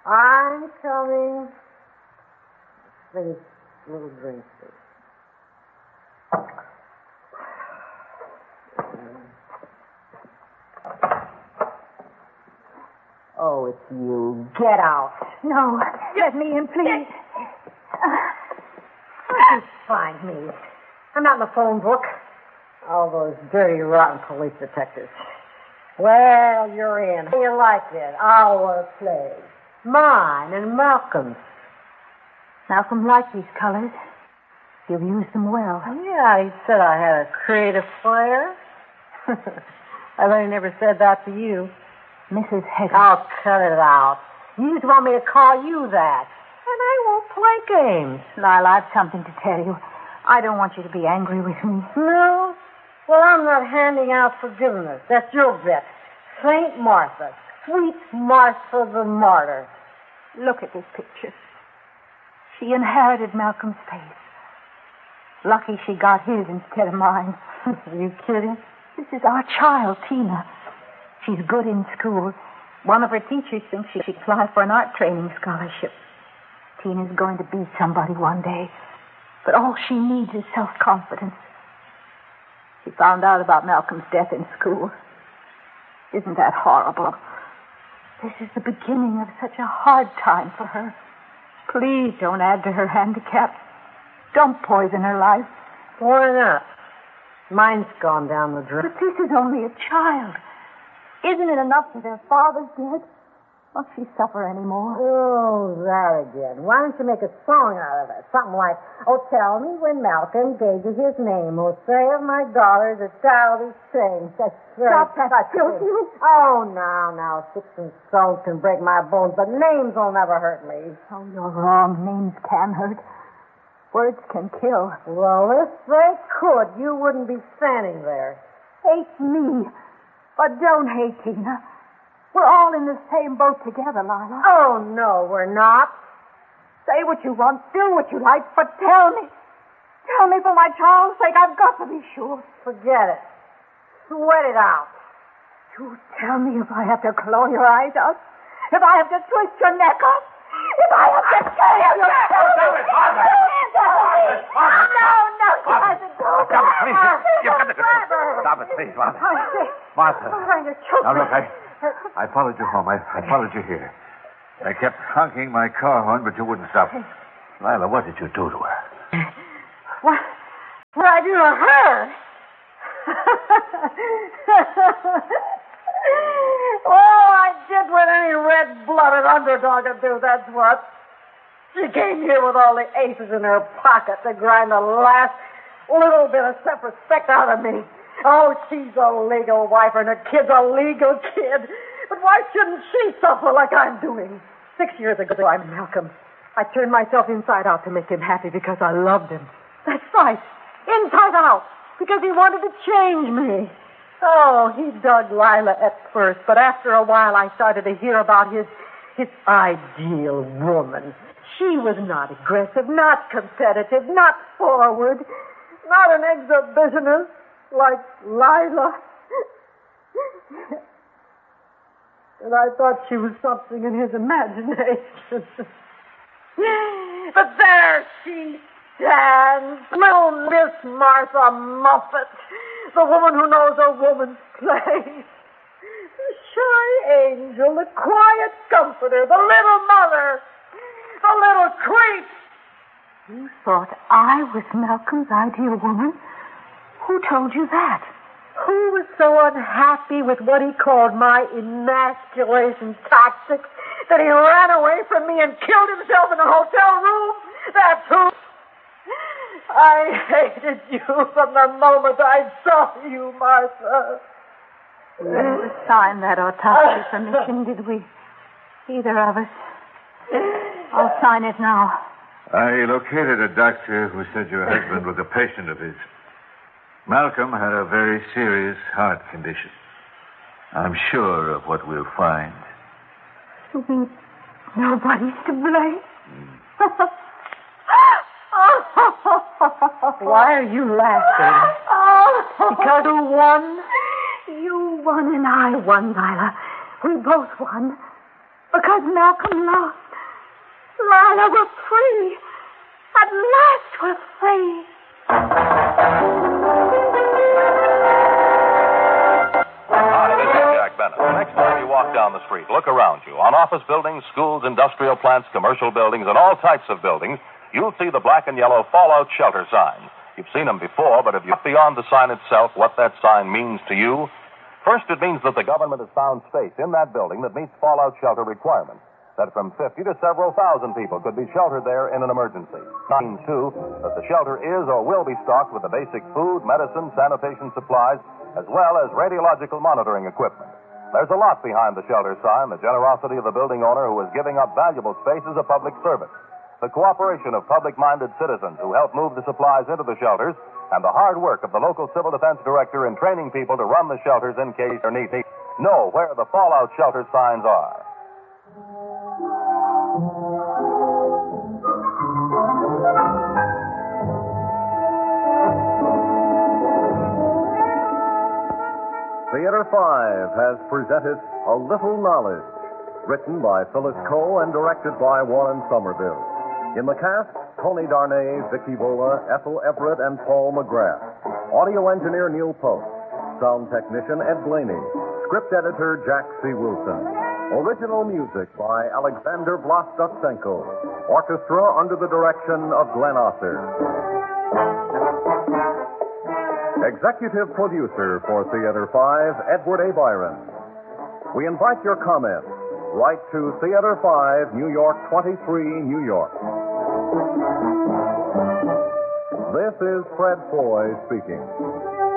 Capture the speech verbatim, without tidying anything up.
I'm coming. Finish a little drink, please. Oh, it's you. Get out. No, let me in, please. Where'd you find me? I'm not in the phone book. All those dirty, rotten police detectives. Well, you're in. How do you like it? Our play. Mine and Malcolm's. Malcolm liked these colors. He'll use them well. Yeah, he said I had a creative flair. I bet he never said that to you. Missus Hegarty. I'll cut it out. You just want me to call you that. And I won't play games. Lila, I've something to tell you. I don't want you to be angry with me. No? Well, I'm not handing out forgiveness. That's your bet. Saint Martha. Sweet Martha the martyr. Look at this picture. She inherited Malcolm's face. Lucky she got his instead of mine. Are you kidding? This is our child, Tina. She's good in school. One of her teachers thinks she should apply for an art training scholarship. Tina's going to be somebody one day. But all she needs is self-confidence. She found out about Malcolm's death in school. Isn't that horrible? This is the beginning of such a hard time for her. Please don't add to her handicap. Don't poison her life. Why not? Mine's gone down the drain. But this is only a child. Isn't it enough that her father's dead? Won't she suffer anymore? Oh, that again. Why don't you make a song out of it? Something like, oh, tell me when Malcolm gave you his name. Oh, say of my daughter the childish thing. That's Stop that, filthy. Oh, now, now, sticks and stones can break my bones, but names will never hurt me. Oh, you're wrong. Names can hurt. Words can kill. Well, if they could, you wouldn't be standing there. Hate me. But don't hate Tina. We're all in the same boat together, Lila. Oh, no, we're not. Say what you want, do what you like, but tell me. Tell me for my child's sake. I've got to be sure. Forget it. Sweat it out. You tell me if I have to claw your eyes out, if I have to twist your neck off, if I have to tear your... Stop it, Martha! No, no, Martha, don't. Stop it, please. You've got to control. Stop it, please, Martha. Martha. Now, look, I, I followed you home. I, I followed you here. I kept honking my car horn, but you wouldn't stop. Lila, what did you do to her? What? What did I do to her? Oh, I did what any red-blooded underdog would do, that's what. She came here with all the aces in her pocket to grind the last little bit of self-respect out of me. Oh, she's a legal wife and her kid's a legal kid. But why shouldn't she suffer like I'm doing? Six years ago, I met Malcolm. I turned myself inside out to make him happy because I loved him. That's right. Inside out. Because he wanted to change me. Oh, he dug Lila at first, but after a while I started to hear about his his ideal woman. She was not aggressive, not competitive, not forward, not an exhibitionist like Lila. And I thought she was something in his imagination. But there she stands, little Miss Martha Muffet, the woman who knows a woman's place. The shy angel, the quiet comforter, the little mother, the little creep. You thought I was Malcolm's ideal woman? Who told you that? Who was so unhappy with what he called my emasculation tactics that he ran away from me and killed himself in a hotel room? That's who. I hated you from the moment I saw you, Martha. We never signed that autopsy permission, did we? Either of us. I'll sign it now. I located a doctor who said your husband was a patient of his. Malcolm had a very serious heart condition. I'm sure of what we'll find. You mean nobody's to blame? Mm. Why are you laughing? Because you won? You won and I won, Lila. We both won. Because Malcolm lost. Lila, we're free. At last we're free. Hi, this is Jack Bennett. The next time you walk down the street, look around you. On office buildings, schools, industrial plants, commercial buildings, and all types of buildings, you'll see the black and yellow fallout shelter signs. You've seen them before, but if you look beyond the sign itself, what that sign means to you, first, it means that the government has found space in that building that meets fallout shelter requirements, that from fifty to several thousand people could be sheltered there in an emergency. It means, too, that the shelter is or will be stocked with the basic food, medicine, sanitation supplies, as well as radiological monitoring equipment. There's a lot behind the shelter sign, the generosity of the building owner who is giving up valuable space as a public service, the cooperation of public-minded citizens who help move the supplies into the shelters, and the hard work of the local civil defense director in training people to run the shelters in case they're needed. Know where the fallout shelter signs are. Theater five has presented A Little Knowledge, written by Phyllis Coe and directed by Warren Somerville. In the cast, Tony Darnay, Vicky Vola, Ethel Everett, and Paul McGrath. Audio engineer Neil Post. Sound technician Ed Blaney. Script editor Jack C. Wilson. Original music by Alexander Vlastotsenko. Orchestra under the direction of Glenn Osser. Executive producer for Theater five, Edward A. Byron. We invite your comments. Write to Theater five, New York twenty-three, New York. This is Fred Foy speaking.